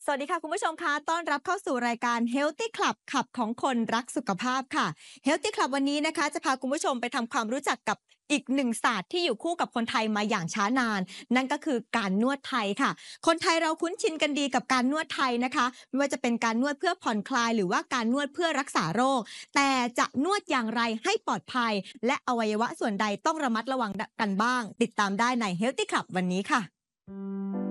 สวัสดีค่ะคุณผู้ชมคะต้อนรับเข้าสู่รายการ Healthy Club ขับของคนรักสุขภาพค่ะ Healthy Club วันนี้นะคะจะพาคุณผู้ชมไปทำความรู้จักกับอีกหนึ่งศาสตร์ที่อยู่คู่กับคนไทยมาอย่างช้านานนั่นก็คือการนวดไทยค่ะคนไทยเราคุ้นชินกันดีกับการนวดไทยนะคะไม่ว่าจะเป็นการนวดเพื่อผ่อนคลายหรือว่าการนวดเพื่อรักษาโรคแต่จะนวดอย่างไรให้ปลอดภัยและอวัยวะส่วนใดต้องระมัดระวังกันบ้างติดตามได้ใน Healthy Club วันนี้ค่ะ